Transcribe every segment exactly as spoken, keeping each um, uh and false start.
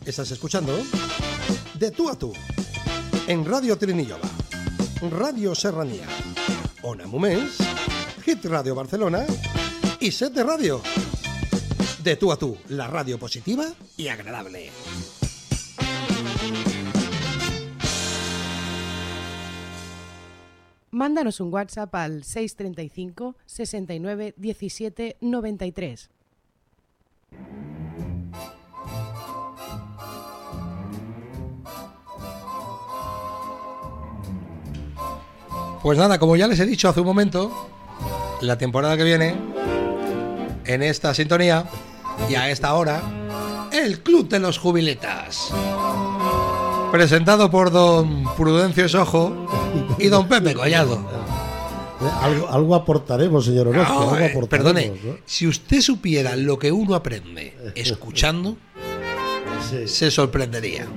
Estás escuchando De Tú a Tú en Radio Trinillova, Radio Serranía, Ona Moments, Hit Radio Barcelona y Set de Radio. De Tú a Tú, la radio positiva y agradable. Mándanos un WhatsApp al seis treinta y cinco, sesenta y nueve, diecisiete, noventa y tres. Pues nada, como ya les he dicho hace un momento, la temporada que viene, en esta sintonía y a esta hora, el Club de los Jubiletas, presentado por don Prudencio Sojo y don Pepe Collado. Algo, algo aportaremos, señor Orozco. No, algo eh, aportaremos, perdone, ¿no? si usted supiera lo que uno aprende escuchando, Sí. se sorprendería.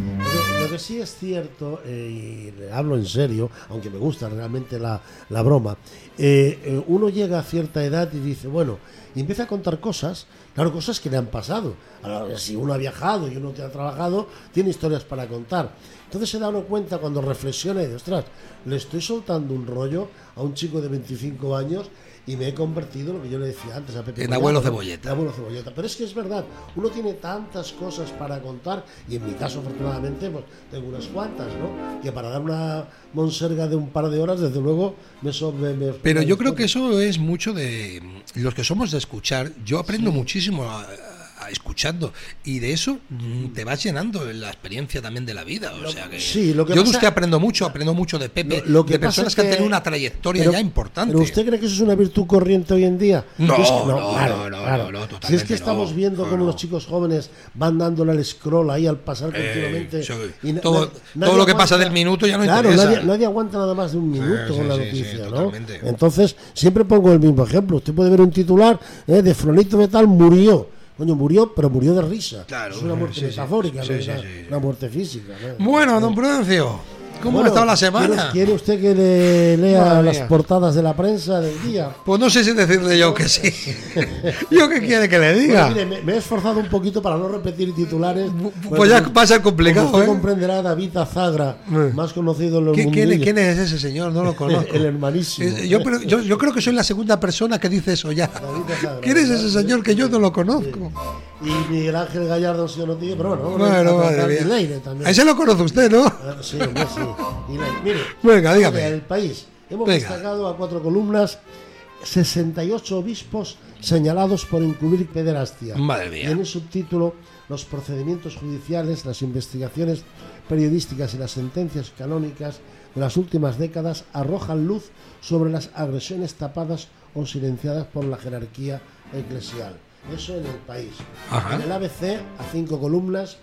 Lo que sí es cierto, eh, y le hablo en serio, aunque me gusta realmente la, la broma, eh, eh, uno llega a cierta edad y dice, bueno, y empieza a contar cosas, claro, cosas que le han pasado. Ahora, si uno ha viajado y uno te ha trabajado, tiene historias para contar. Entonces se da uno cuenta cuando reflexiona y dice, ostras, le estoy soltando un rollo a un chico de veinticinco años y me he convertido en lo que yo le decía antes a Pepe En Collado, abuelo ¿no? cebolleta. En abuelo cebolleta. Pero es que es verdad, uno tiene tantas cosas para contar, y en mi caso, afortunadamente, pues tengo unas cuantas, ¿no? Que para dar una monserga de un par de horas, desde luego, me sobre. Me, Pero me yo creo que eso es mucho de los que somos de escuchar. Yo aprendo sí. muchísimo a, a escuchando, y de eso te vas llenando la experiencia también de la vida. O sea que, sí, lo que yo pasa, de usted aprendo mucho, aprendo mucho de Pepe, lo, lo que de personas que, que han tenido una trayectoria pero, ya importante. ¿Pero usted cree que eso es una virtud corriente hoy en día? No, es que, no, no, claro, no, no, claro. no, no, totalmente. Si es que estamos no, viendo no, cómo no. los chicos jóvenes van dándole al scroll ahí al pasar eh, continuamente. Sí. Y na, todo, na, todo lo que aguanta, pasa del minuto ya no claro, interesa. Nadie, nadie aguanta nada más de un minuto sí, con sí, la sí, noticia, sí, ¿no? totalmente. Entonces, siempre pongo el mismo ejemplo. Usted puede ver un titular eh, de Fronito de tal murió. Coño, murió, pero murió de risa. Claro, es una muerte sí, metafórica, sí, no sí, una, sí, sí. una muerte física, ¿no? Bueno, don Prudencio, ¿cómo bueno, ha estado la semana? ¿quiere, ¿Quiere usted que le lea Madre las mía. portadas de la prensa del día? Pues no sé si decirle yo que sí. ¿Yo qué quiere que le diga? Bueno, mire, me, me he esforzado un poquito para no repetir titulares. Pues ya va a ser complicado, Como usted ¿eh? comprenderá, David Azagra, Eh. más conocido en los ¿Quién, mundillos. ¿Quién es ese señor? No lo conozco. El hermanísimo. Eh, Yo, pero- yo, yo creo que soy la segunda persona que dice eso ya. David Azagra, ¿Quién es ¿verdad? ese señor que yo no lo conozco? Y Miguel Ángel Gallardo, si yo no tiene, pero bueno, Bueno, vamos a madre tratar- mía. y Leire también. A ese lo conoce usted, ¿no? Ah, sí, hombre, sí. Y Leire. Mire, Venga, dígame. El País. Hemos Venga. destacado a cuatro columnas sesenta y ocho obispos señalados por encubrir pederastia. Madre mía. Y en el subtítulo, los procedimientos judiciales, las investigaciones periodísticas y las sentencias canónicas de las últimas décadas arrojan luz sobre las agresiones tapadas o silenciadas por la jerarquía eclesial. Eso en el País. Ajá. En el A B C, a cinco columnas,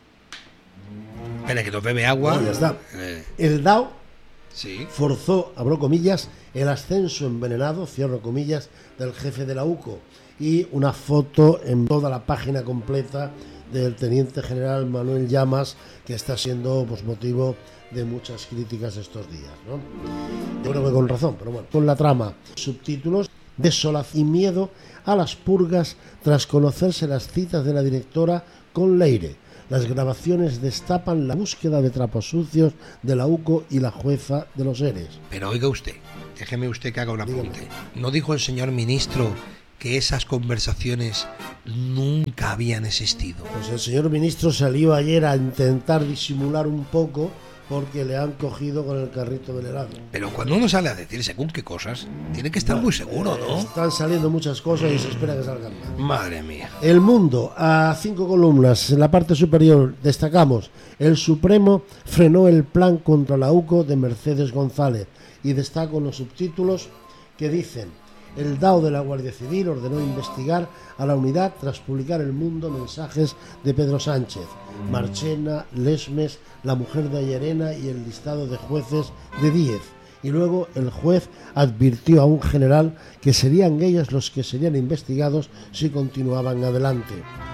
Espera, que nos bebe agua. no, ya está. Eh, El D A O sí. forzó, abro comillas, el ascenso envenenado, cierro comillas, del jefe de la U C O, y una foto en toda la página completa del teniente general Manuel Llamas, que está siendo pues, motivo de muchas críticas estos días, ¿no? Yo creo que con razón, pero bueno, con la trama, subtítulos, desolación y miedo a las purgas tras conocerse las citas de la directora con Leire. Las grabaciones destapan la búsqueda de trapos sucios de la U C O y la jueza de los ERES. Pero oiga usted, déjeme usted que haga un Dígame. apunte. ¿No dijo el señor ministro que esas conversaciones nunca habían existido? Pues el señor ministro salió ayer a intentar disimular un poco porque le han cogido con el carrito del helado. Pero cuando uno sale a decir según qué cosas, tiene que estar muy seguro, Eh, ¿no? Están saliendo muchas cosas y se espera que salgan más. Madre mía. El Mundo, a cinco columnas, en la parte superior destacamos: el Supremo frenó el plan contra la U C O de Mercedes González, y destaco los subtítulos que dicen: el D A O de la Guardia Civil ordenó investigar a la unidad tras publicar El Mundo mensajes de Pedro Sánchez, Marchena, Lesmes, la mujer de Ayerena y el listado de jueces de diez. Y luego el juez advirtió a un general que serían ellos los que serían investigados si continuaban adelante.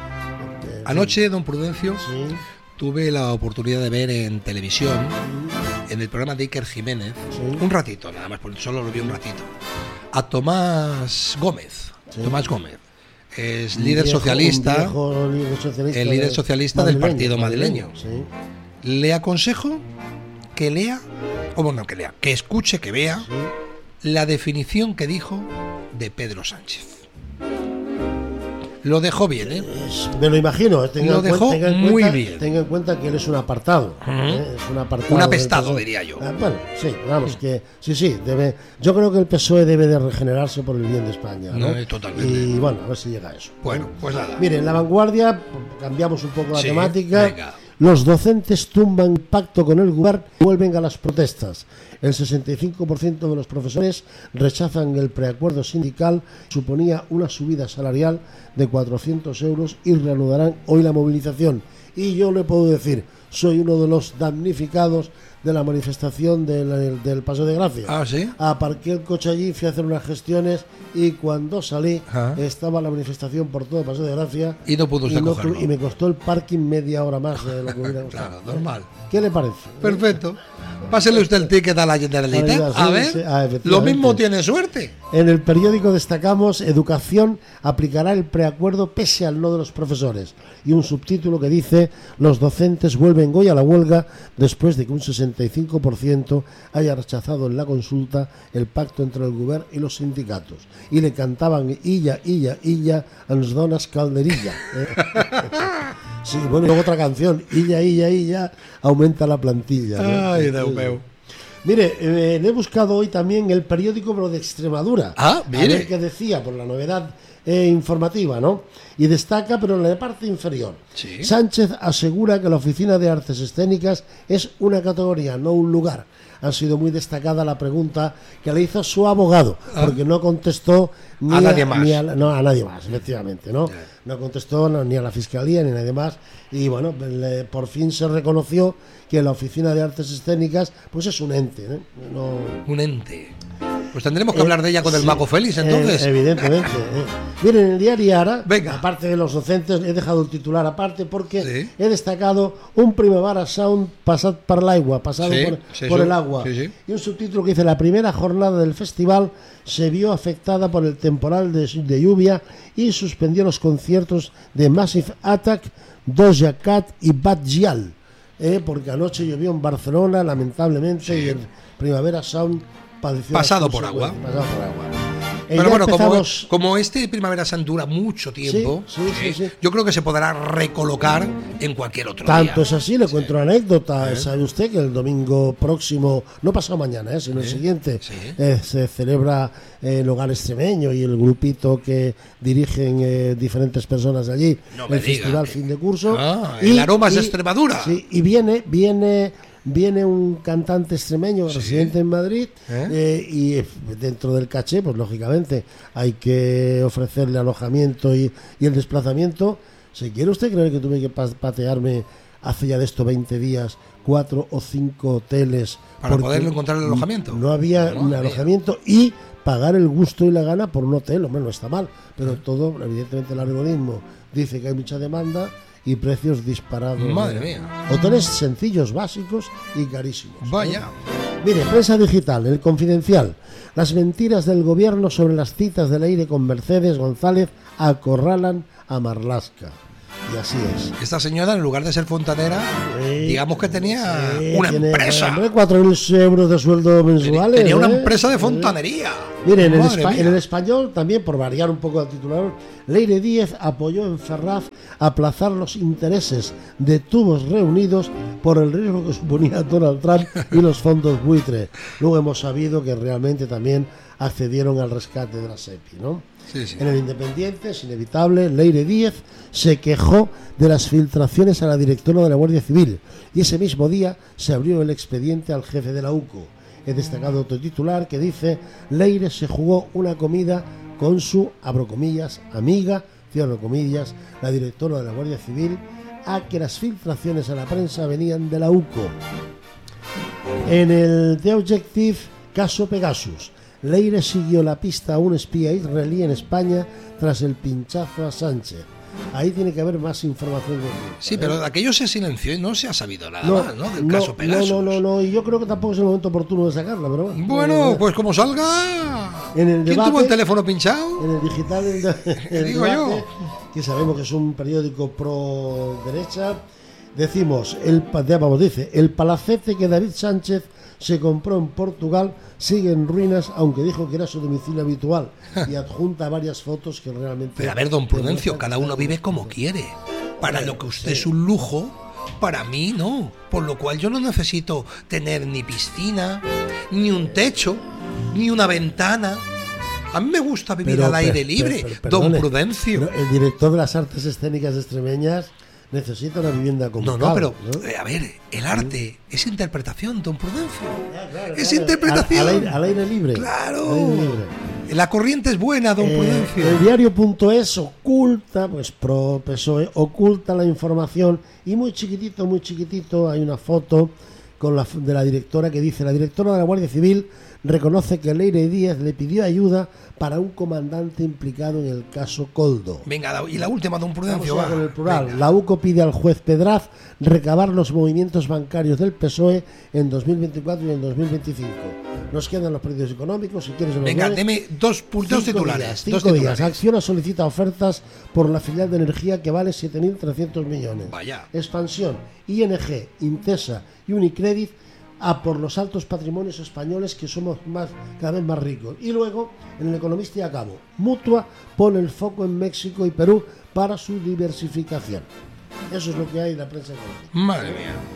Eh, Anoche, don Prudencio, Sí, tuve la oportunidad de ver en televisión, en el programa de Iker Jiménez, Sí. un ratito, nada más, porque solo lo vi un ratito, a Tomás Gómez. Sí. Tomás Gómez. es Un líder viejo- socialista, un viejo líder socialista el líder de- socialista del partido madrileño. Sí, Le aconsejo que lea, o bueno, que lea, que escuche, que vea sí. la definición que dijo de Pedro Sánchez. Lo dejó bien, ¿eh? Es- me lo imagino. Tenga Lo en cuen- dejó tenga en muy cuenta, bien. Tenga en cuenta que él es un apartado. ¿eh? Es un apartado. Un del apestado, P S O E. diría yo. Ah, bueno, sí, vamos, que sí, sí. Debe, yo creo que el P S O E debe de regenerarse por el bien de España. ¿no? No, totalmente. Y bueno, a ver si llega a eso. Bueno, pues nada. Mire, en La Vanguardia, cambiamos un poco la Sí, temática. venga. Los docentes tumban pacto con el gobierno y vuelven a las protestas. El sesenta y cinco por ciento de los profesores rechazan el preacuerdo sindical, suponía una subida salarial de cuatrocientos euros y reanudarán hoy la movilización. Y yo le puedo decir, soy uno de los damnificados de la manifestación del, del Paseo de Gracia. Ah, ¿sí? Aparqué el coche allí, fui a hacer unas gestiones y cuando salí Ajá. estaba la manifestación por todo el Paseo de Gracia. Y no pudo usted y, no cogerlo. tu- y me costó el parking media hora más de lo que hubiera costado. Claro, normal. ¿Qué le parece? Perfecto. Pásele usted el ticket a la Generalitat. Sí, A ver, sí, ah, lo efectivamente. mismo tiene suerte. En el periódico destacamos: Educación aplicará el preacuerdo pese al no de los profesores. Y un subtítulo que dice: los docentes vuelven hoy a la huelga después de que un sesenta y cinco por ciento haya rechazado en la consulta el pacto entre el gobierno y los sindicatos. Y le cantaban illa, illa, illa, ens dones calderilla. ¿eh? Sí, bueno, y luego otra canción, illa, illa, illa, aumenta la plantilla. ¿no? Ay, Déu meu. Mire, eh, le he buscado hoy también el periódico pero de Extremadura. Ah, mire. A ver qué decía, por la novedad eh, informativa, ¿no? Y destaca, pero en la parte inferior. Sí. Sánchez asegura que la Oficina de Artes Escénicas es una categoría, no un lugar. Ha sido muy destacada la pregunta que le hizo su abogado, porque no contestó ni A nadie más. ni a, no, a nadie más, efectivamente, ¿no? No contestó no, ni a la Fiscalía ni a nadie más. Y bueno, le- por fin se reconoció que la Oficina de Artes Escénicas pues es un ente, ¿no? No- Un ente. Pues tendremos que hablar de ella con el Sí, Mago Félix, eh, entonces. evidentemente. eh. Miren, en el diario Ara, Venga. aparte de los docentes, he dejado el titular aparte porque Sí. he destacado un Primavera Sound pasado por el agua, pasado Sí, por, sí, por sí. el agua. Sí, sí. Y un subtítulo que dice: la primera jornada del festival se vio afectada por el temporal de, de lluvia y suspendió los conciertos de Massive Attack, Doja Cat y Bad Gyal. Eh, porque anoche llovió en Barcelona, lamentablemente, Sí. y el Primavera Sound padeció Pasado las por agua. consecuencias. Pasado por agua. Eh, Pero ya bueno, como, empezamos- como este Primavera Sound dura mucho tiempo, Sí, sí, sí, sí. yo creo que se podrá recolocar en cualquier otro Tanto día. es así, le cuento una anécdota. Sabe usted que el domingo próximo, no pasado mañana, eh, sino el siguiente, sí. eh, se celebra eh, el Hogar Extremeño y el grupito que dirigen eh, diferentes personas de allí, No me el diga. festival fin de curso. Ah, el Aromas de Extremadura. Sí, y viene, viene, viene un cantante extremeño residente en Madrid, ¿Eh? eh, y eh, dentro del caché, pues lógicamente hay que ofrecerle alojamiento y, y el desplazamiento. Si quiere usted creer que tuve que pa- patearme hace ya de esto veinte días cuatro o cinco hoteles Para porque poderlo encontrar el alojamiento. no había Madre un mía. alojamiento y pagar el gusto y la gana por un hotel. Hombre, no está mal, pero todo, evidentemente, el algoritmo dice que hay mucha demanda y precios disparados. Madre mía. Hoteles sencillos, básicos y carísimos. ¿no? Vaya. Mire, prensa digital, el Confidencial. Las mentiras del gobierno sobre las citas del aire con Mercedes González acorralan a Marlaska. Y así es. Esta señora, en lugar de ser fontanera, Sí, digamos que tenía sí, una tiene, empresa. hombre, cuatro mil euros de sueldo mensuales. Tenía una ¿eh? empresa de fontanería. Mire, en el, Madre espa- mía. en el español, también por variar un poco el titular, Leire Díez apoyó en Ferraz aplazar los intereses de tubos reunidos por el riesgo que suponía Donald Trump y los fondos buitre. Luego hemos sabido que realmente también accedieron al rescate de la SEPI, ¿no? Sí, sí. En el Independiente, es inevitable, Leire Díez se quejó de las filtraciones a la directora de la Guardia Civil y ese mismo día se abrió el expediente al jefe de la U C O. He destacado otro titular que dice: Leire se jugó una comida con su, abro comillas, amiga, cierro comillas, la directora de la Guardia Civil, a que las filtraciones a la prensa venían de la U C O. En el The Objective, caso Pegasus, Leire siguió la pista a un espía israelí en España tras el pinchazo a Sánchez. ahí tiene que haber más información. Sí, pero de aquello se silenció y no se ha sabido nada no, más, ¿no? Del no, caso Pegasus. No, no, no, no, y yo creo que tampoco es el momento oportuno de sacarla, pero bueno. Bueno, pues como salga. En el ¿Quién debate, tuvo el teléfono pinchado? En el digital, en el Digo debate, yo. que sabemos que es un periódico pro derecha, decimos, el, ya vamos, dice, el palacete que David Sánchez se compró en Portugal sigue en ruinas, aunque dijo que era su domicilio habitual, y adjunta varias fotos que realmente... Pero a ver, don Prudencio, cada uno vive como quiere. Para lo que usted sí. es un lujo, para mí no. Por lo cual yo no necesito tener ni piscina, ni un techo, ni una ventana. A mí me gusta vivir Pero, al aire per- libre, per- per- perdone, don Prudencio. pero el director de las artes escénicas extremeñas necesita una vivienda como No, no, tal, pero, ¿no? eh, a ver, el arte es interpretación, don Prudencio. Ah, claro, Es claro, interpretación. Al, al aire, al aire libre. Claro. Al aire libre. La corriente es buena, don Eh, Prudencio. el diario.es oculta, pues pro P S O E, oculta la información y muy chiquitito, muy chiquitito hay una foto con la, de la directora que dice: la directora de la Guardia Civil reconoce que Leire Díaz le pidió ayuda para un comandante implicado en el caso Coldo. Venga, y la última, don Prudencio. Vamos a Va. con el plural. Venga. La U C O pide al juez Pedraz recabar los movimientos bancarios del P S O E en dos mil veinticuatro y en dos mil veinticinco. Nos quedan los periódicos económicos, si quieres. los Venga, doy. deme dos, pu- dos Cinco titulares. días, dos cinco titulares. días. Acciona solicita ofertas por la filial de energía que vale siete mil trescientos millones. Vaya. Expansión, I N G, Intesa y Unicredit a por los altos patrimonios españoles, que somos más, cada vez más ricos. Y luego, en el Economista y acabo, Mutua pone el foco en México y Perú para su diversificación. Eso es lo que hay en la prensa económica. Madre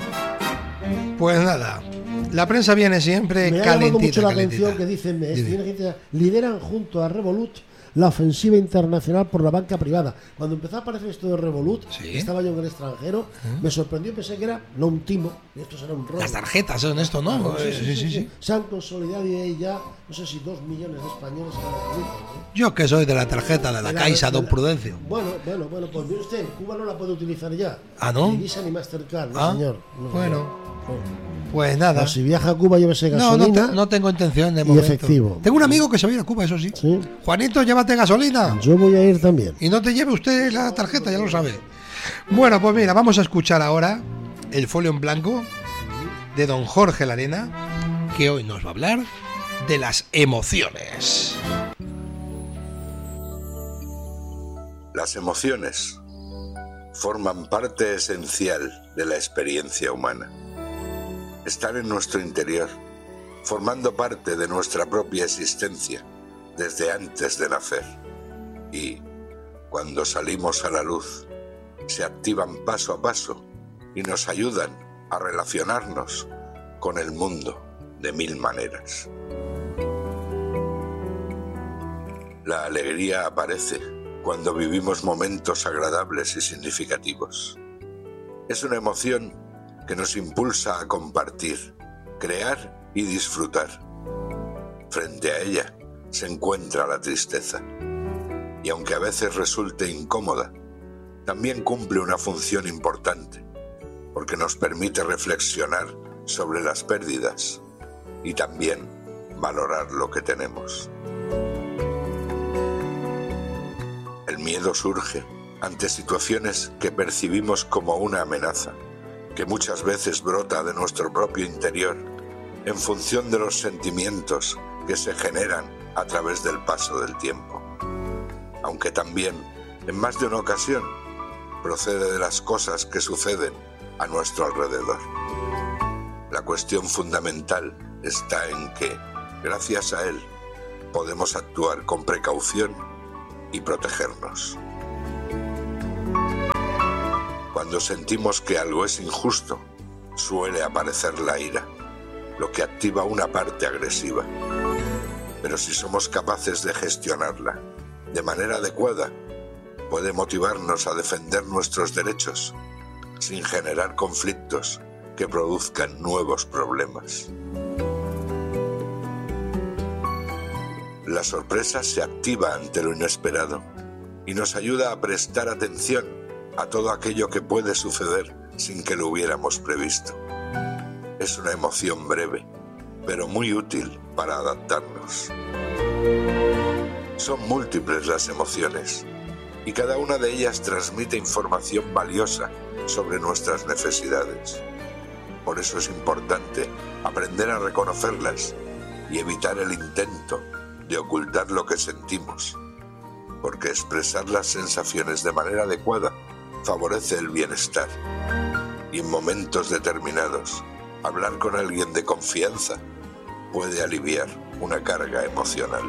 mía. Pues nada, la prensa viene siempre Me ha llamado calentita, mucho la calentita. atención que dicen, me- Dime. viene gente, lideran junto a Revolut la ofensiva internacional por la banca privada. Cuando empezó a aparecer esto de Revolut, Sí. estaba yo en el extranjero, me sorprendió, pensé que era no un timo, esto será un robo. Las tarjetas son esto, ¿no? Sí, Eh, sí, sí, sí. Se han consolidado y hay ya, no sé si dos millones de españoles que lo utilizan, ¿no? Yo que soy de la tarjeta de la De Caixa, de don la- Prudencio. Bueno, bueno, bueno, pues mire usted, en Cuba no la puede utilizar ya. ¿Ah, no? Ni Visa ni Mastercard, no Ah, señor. No, bueno. señor. Pues nada. O si viaja a Cuba, llévese No, no, gasolina. te- no tengo intención de y momento. efectivo. Tengo un amigo que se va a ir a Cuba, eso sí. Sí. Juanito, llévate gasolina. Yo voy a ir también. Y no te lleve usted la tarjeta, ya lo sabe. Bueno, pues mira, vamos a escuchar ahora el folio en blanco de don Jorge Larena, que hoy nos va a hablar de las emociones. Las emociones forman parte esencial de la experiencia humana. Están en nuestro interior, formando parte de nuestra propia existencia desde antes de nacer. Y, cuando salimos a la luz, se activan paso a paso y nos ayudan a relacionarnos con el mundo de mil maneras. La alegría aparece cuando vivimos momentos agradables y significativos. Es una emoción que nos impulsa a compartir, crear y disfrutar. Frente a ella se encuentra la tristeza, y aunque a veces resulte incómoda, también cumple una función importante, porque nos permite reflexionar sobre las pérdidas y también valorar lo que tenemos. El miedo surge ante situaciones que percibimos como una amenaza, que muchas veces brota de nuestro propio interior en función de los sentimientos que se generan a través del paso del tiempo. Aunque también, en más de una ocasión, procede de las cosas que suceden a nuestro alrededor. La cuestión fundamental está en que, gracias a él, podemos actuar con precaución y protegernos. Cuando sentimos que algo es injusto, suele aparecer la ira, lo que activa una parte agresiva. Pero si somos capaces de gestionarla de manera adecuada, puede motivarnos a defender nuestros derechos sin generar conflictos que produzcan nuevos problemas. La sorpresa se activa ante lo inesperado y nos ayuda a prestar atención a todo aquello que puede suceder sin que lo hubiéramos previsto. Es una emoción breve, pero muy útil para adaptarnos. Son múltiples las emociones y cada una de ellas transmite información valiosa sobre nuestras necesidades. Por eso es importante aprender a reconocerlas y evitar el intento de ocultar lo que sentimos, porque expresar las sensaciones de manera adecuada favorece el bienestar. Y en momentos determinados, hablar con alguien de confianza puede aliviar una carga emocional.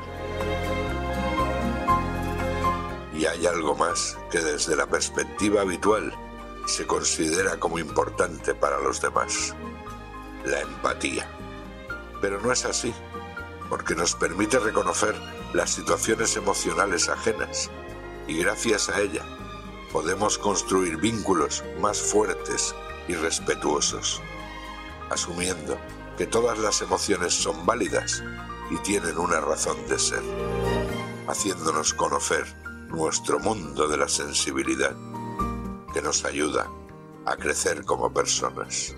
Y hay algo más que desde la perspectiva habitual se considera como importante para los demás: la empatía. Pero no es así, porque nos permite reconocer las situaciones emocionales ajenas y gracias a ella podemos construir vínculos más fuertes y respetuosos, asumiendo que todas las emociones son válidas y tienen una razón de ser, haciéndonos conocer nuestro mundo de la sensibilidad, que nos ayuda a crecer como personas.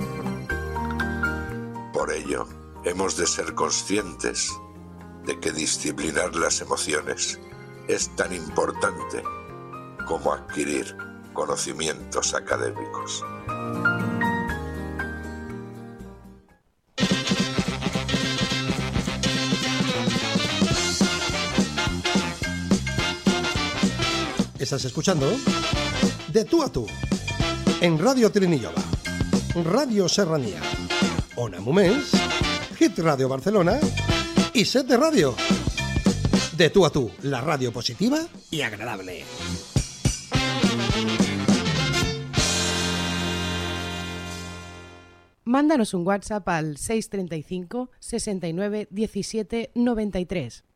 Por ello, hemos de ser conscientes de que disciplinar las emociones es tan importante como adquirir conocimientos académicos. Estás escuchando De Tú a Tú en Radio Trinillova, Radio Serranía, Ona Moments, Hit Radio Barcelona y Set de Radio. De Tú a Tú, la radio positiva y agradable. Mándanos un WhatsApp al seis treinta y cinco, sesenta y nueve, diecisiete, noventa y tres.